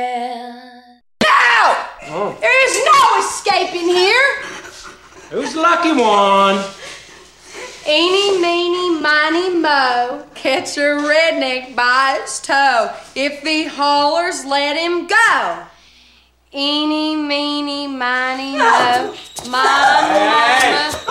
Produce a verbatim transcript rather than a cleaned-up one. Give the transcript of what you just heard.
No! Oh. There is no escaping here. Who's the lucky one? Eeny, meeny, miny, mo, catch a redneck by its toe. If he hollers, let him go. Eeny, meeny, miny, mo, my mama.